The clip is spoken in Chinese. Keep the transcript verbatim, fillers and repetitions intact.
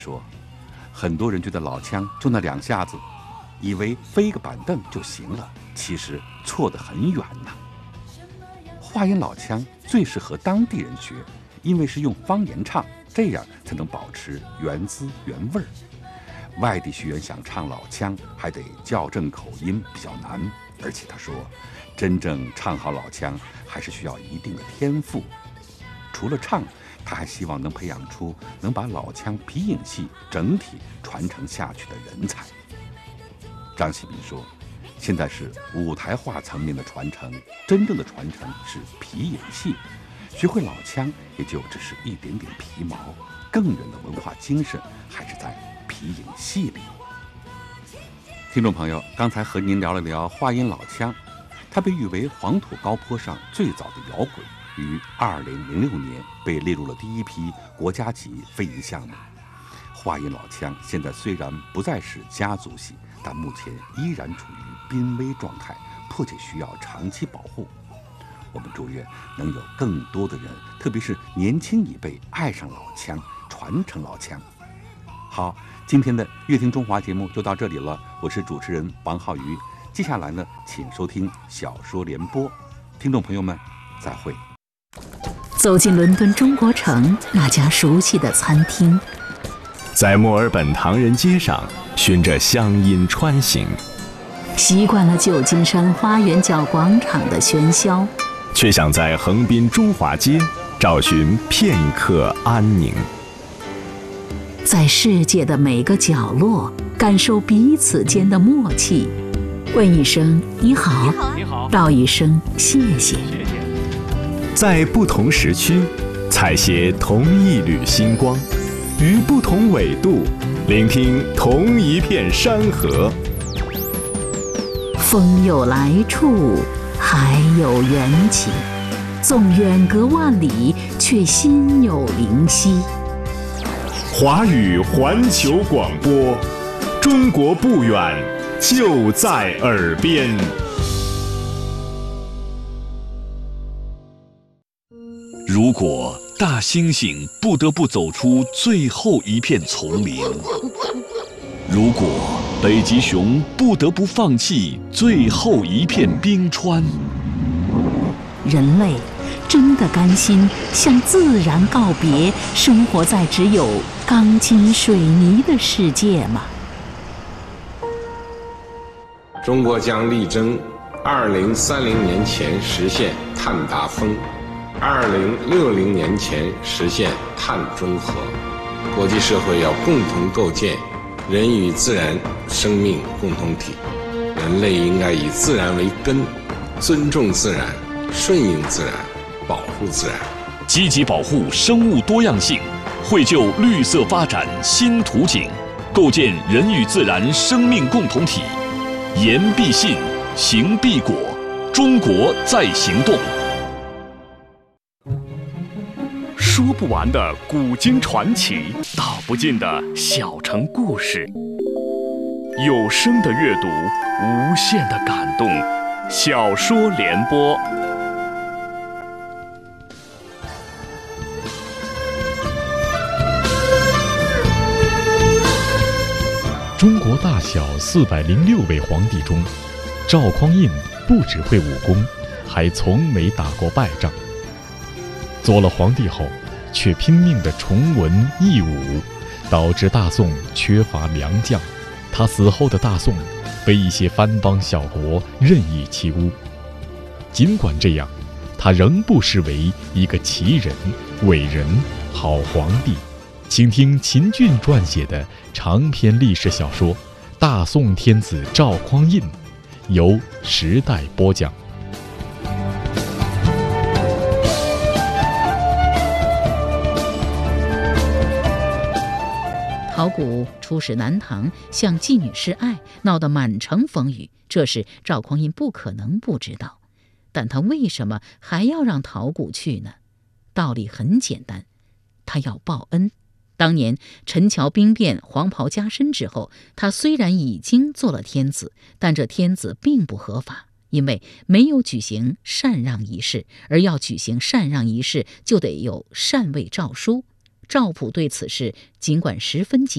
说，很多人觉得老枪就那两下子，以为飞个板凳就行了，其实错得很远呢。话音老腔最适合当地人学，因为是用方言唱，这样才能保持原汁原味儿。外地学员想唱老腔，还得校正口音，比较难。而且他说，真正唱好老腔还是需要一定的天赋。除了唱，他还希望能培养出能把老腔皮影戏整体传承下去的人才。张喜民说，现在是舞台化层面的传承，真正的传承是皮影戏。学会老腔也就只是一点点皮毛，更远的文化精神还是在皮影戏里。听众朋友，刚才和您聊了聊话音老腔，它被誉为黄土高坡上最早的摇滚，于二零零六年被列入了第一批国家级非遗项目。话音老腔现在虽然不再是家族戏，但目前依然处于濒危状态，迫切需要长期保护。我们祝愿能有更多的人，特别是年轻一辈爱上老腔，传承老腔。好，今天的乐听中华节目就到这里了，我是主持人王浩宇。接下来呢，请收听小说联播，听众朋友们再会。 走进伦敦中国城那家熟悉的餐厅， 在墨尔本唐人街上循着乡音穿行， 习惯了旧金山花园角广场的喧嚣， 却想在横滨中华街找寻片刻安宁。 在世界的每个角落感受彼此间的默契，问一声你好， 你好， 道一声谢谢。 谢谢。 在不同时区采撷同一缕星光，于不同纬度聆听同一片山河。 风有来处，海有缘起，纵远隔万里，却心有灵犀。 华语环球广播，中国不远，就在耳边。 如果大猩猩不得不走出最后一片丛林，如果北极熊不得不放弃最后一片冰川， 人类真的甘心向自然告别，生活在只有钢筋水泥的世界吗？ 中国将力争二零三零年前实现碳达峰，二零六零年前实现碳中和。国际社会要共同构建人与自然生命共同体，人类应该以自然为根，尊重自然，顺应自然，保护自然， 积极保护生物多样性，绘就绿色发展新图景，构建人与自然生命共同体。言必信，行必果，中国在行动。 说不完的古今传奇，道不尽的小城故事，有声的阅读，无限的感动。小说联播。 中国大小四百零六位皇帝中，赵匡胤不只会武功，还从没打过败仗。做了皇帝后，却拼命地崇文抑武，导致大宋缺乏良将。他死后的大宋被一些藩邦小国任意欺侮。尽管这样，他仍不失为一个奇人、伟人、好皇帝。请听秦俊撰写的长篇历史小说《大宋天子赵匡胤》，由时代播讲。 陶谷出使南唐，向妓女示爱，闹得满城风雨，这事赵匡胤不可能不知道。但他为什么还要让陶谷去呢？道理很简单，他要报恩。当年陈桥兵变，黄袍加身之后，他虽然已经做了天子，但这天子并不合法，因为没有举行禅让仪式，而要举行禅让仪式，就得有禅位诏书。赵普对此事尽管十分忌